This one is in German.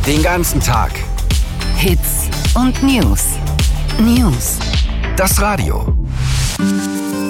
Den ganzen Tag. Hits und News. Das Radio.